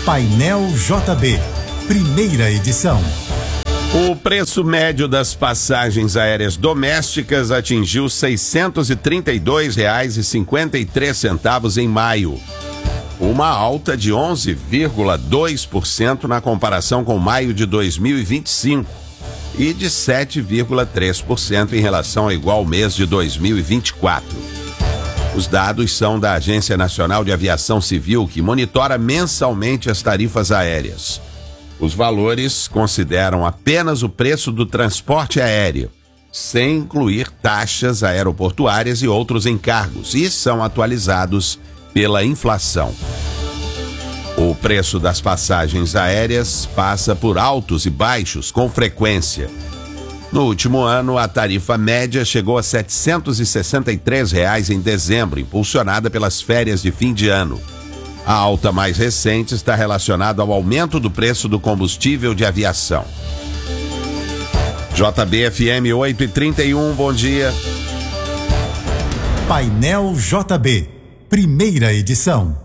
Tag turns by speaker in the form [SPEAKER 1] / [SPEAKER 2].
[SPEAKER 1] Painel JB, primeira edição.
[SPEAKER 2] O preço médio das passagens aéreas domésticas atingiu R$ 632,53 em maio. Uma alta de 11,2% na comparação com maio de 2025 e de 7,3% em relação ao igual mês de 2024. Os dados são da Agência Nacional de Aviação Civil, que monitora mensalmente as tarifas aéreas. Os valores consideram apenas o preço do transporte aéreo, sem incluir taxas aeroportuárias e outros encargos, e são atualizados pela inflação. O preço das passagens aéreas passa por altos e baixos com frequência. No último ano, a tarifa média chegou a R$ 763 em dezembro, impulsionada pelas férias de fim de ano. A alta mais recente está relacionada ao aumento do preço do combustível de aviação. JB-FM 8h31, bom dia.
[SPEAKER 1] Painel JB, primeira edição.